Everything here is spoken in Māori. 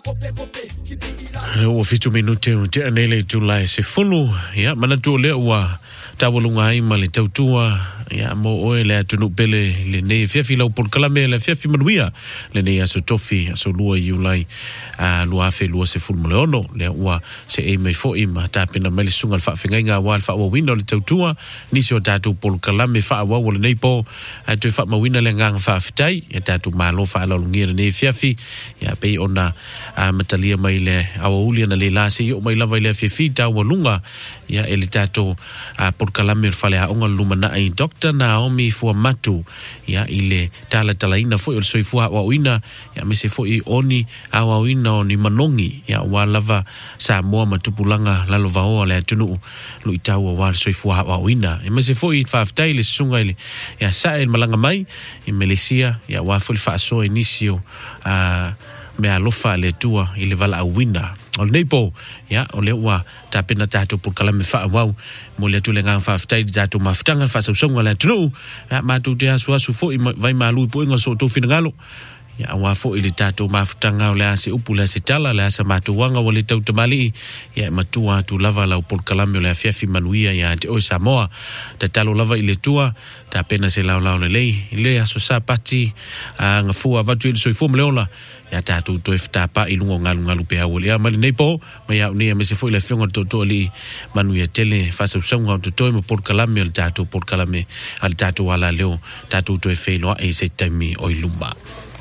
o fitu minute o te anele July se funu ya mana tu le wa tawalunga ai male tautua ya mo o le tunu pele le ne fiafi lau por kalame le fiafi manuia le ne aso tofi aso lua July lua fe lua se funu le ono le wa se e mai fo i ma ta pena mele sunga fa fenga wa fa wa wino le tautua ni so tatu por kalame fa wa le nei po tu fa ma wina le ngang fa fitai ya tatu malo fa lo ngira ne fiafi ya pe ona matalia mai le awa ulia na le lase yo mai lava le fiafi ta walunga ya ele tatu por kalame fale a onga lumana ai Dr. Naomi Fuamatu ya ile tala ina fo so ifua wa uina ya mese fo I oni awa uina oni manongi ya walava sa moa matupulanga lalo vao le tunu lu itawa wa so ifua wa uina ya mese fo I faftai le sunga ile ya sa el malanga mai I Malaysia ya wa fo fa so inicio me alofa le tua ile vala uina o nepo ya o le wa tapena tatu por kalame fa wau mo le tule ngang fa ftai tatu maftanga fa songa le tunu ya matu te asu fo vai malu po nga so to finangalo ya wa fo ile tatu maftanga o le ase upula se tala le asa matu wanga o le tau tamali ya matua tu lava la por kalame le fiafi manuia ya te o Samoa te talo lava ile tua tapena se la le aso sa pati nga fu avatu ile so fo mleola ya tatu to efta pa ilungo ngalu pe awole ya mali nepo ma ya ni me se foi le fionga to li manu ya tele fa so songa to mo por kalame al tatu por kalame al tatu wala leo tatu to efelo e se temi o ilumba